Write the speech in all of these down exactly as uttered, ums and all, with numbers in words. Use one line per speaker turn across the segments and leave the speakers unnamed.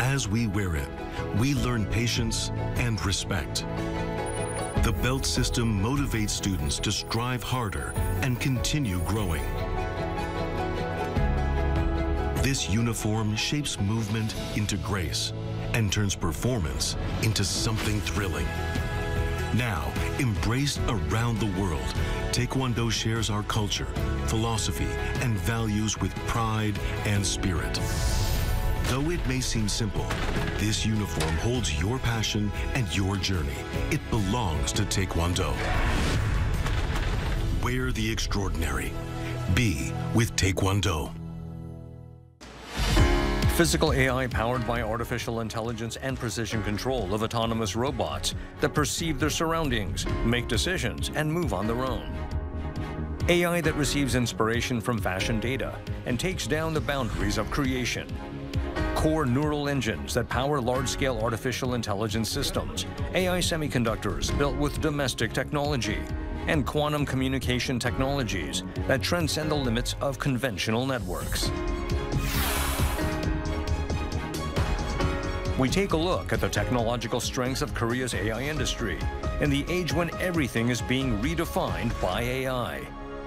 as we wear it, we learn patience and respect. The belt system motivates students to strive harder and continue growing. This uniform shapes movement into grace and turns performance into something thrilling. Now, embraced around the world, Taekwondo shares our culture, philosophy, and values with pride and spirit. Though it may seem simple, this uniform holds your passion and your journey. It belongs to Taekwondo. Wear the extraordinary. Be with Taekwondo.
Physical A I powered by artificial intelligence and precision control of autonomous robots that perceive their surroundings, make decisions, and move on their own. A I that receives inspiration from fashion data and takes down the boundaries of creation. Core neural engines that power large-scale artificial intelligence systems, A I semiconductors built with domestic technology, and quantum communication technologies that transcend the limits of conventional networks. We take a look at the technological strengths of Korea's A I industry in the age when everything is being redefined by A I.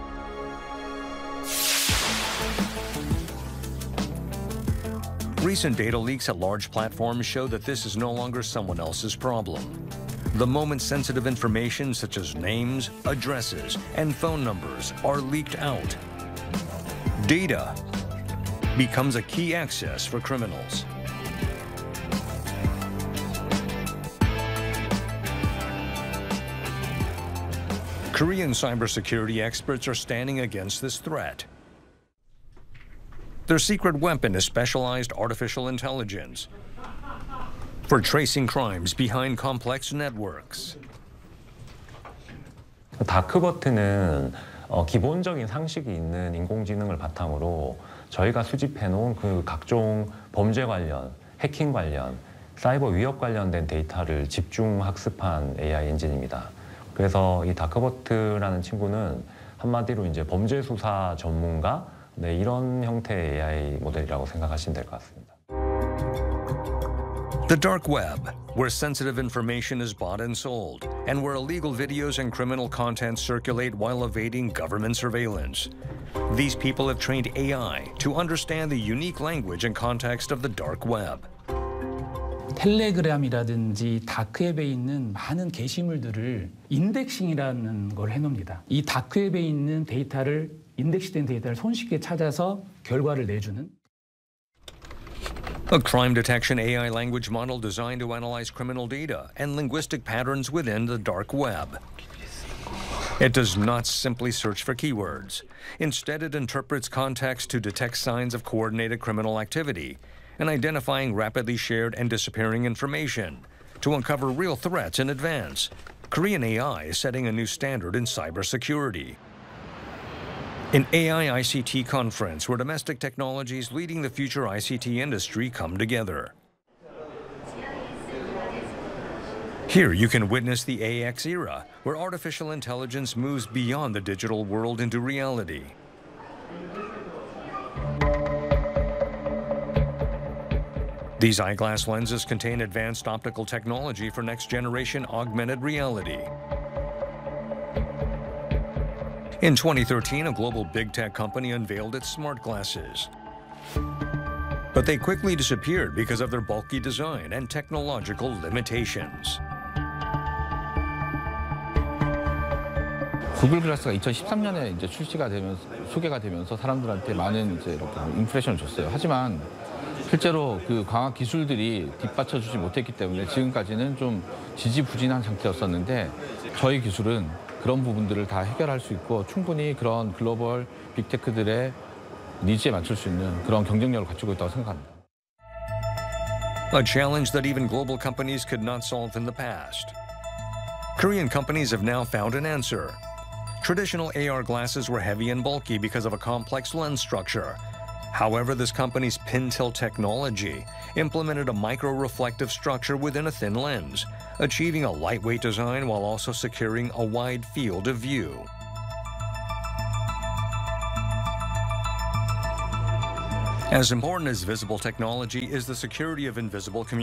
Recent data leaks at large platforms show that this is no longer someone else's problem. The moment sensitive information such as names, addresses, and phone numbers are leaked out. Data becomes a key access for criminals. Korean cybersecurity experts are standing against this threat. Their secret weapon is specialized artificial intelligence for tracing crimes behind complex networks.
다크버트는 어, 기본적인 상식이 있는 인공지능을 바탕으로 저희가 수집해놓은 그 각종 범죄 관련, 해킹 관련, 사이버 위협 관련된 데이터를 집중 학습한 에이아이 엔진입니다. 그래서 이 다크버트라는 친구는 한마디로 이제 범죄 수사 전문가, 네, 이런 형태의 에이아이 모델이라고 생각하시면 될 것 같습니다.
The dark web, where sensitive information is bought and sold, and where illegal videos and criminal content circulate while evading government surveillance. These people have trained A I to understand the unique language and context of the dark web.
텔레그램이라든지 다크웹에 있는 많은 게시물들을 인덱싱이라는 걸 해놓습니다. 이 다크웹에 있는 데이터를 인덱스된 데이터를 손쉽게 찾아서 결과를 내주는.
A crime detection A I language model designed to analyze criminal data and linguistic patterns within the dark web. It does not simply search for keywords. Instead, it interprets context to detect signs of coordinated criminal activity and identifying rapidly shared and disappearing information to uncover real threats in advance. Korean A I is setting a new standard in cybersecurity. An A I I C T conference where domestic technologies leading the future I C T industry come together. Here you can witness the A X era, where artificial intelligence moves beyond the digital world into reality. These eyeglass lenses contain advanced optical technology for next-generation augmented reality. In twenty thirteen, a global big tech company unveiled its smart glasses. But they quickly disappeared because of their bulky design and technological limitations.
구글 글라스가 이천십삼 년에 이제 출시가 되면서 소개가 되면서 사람들한테 많은 이제 이렇게 임프레션을 줬어요. 하지만 실제로 그 광학 기술들이 뒷받쳐주지 못했기 때문에 지금까지는 좀 지지부진한 상태였었는데 저희 기술은 그런 부분들을 다 해결할 수 있고 충분히 그런 글로벌 빅테크들의 니즈에 맞출 수 있는 그런 경쟁력을 갖추고 있다고 생각합니다.
A challenge that even global companies could not solve in the past. Korean companies have now found an answer. Traditional A R glasses were heavy and bulky because of a complex lens structure. However, this company's pin-tilt technology implemented a micro-reflective structure within a thin lens, achieving a lightweight design while also securing a wide field of view. As important as visible technology is the security of invisible communications.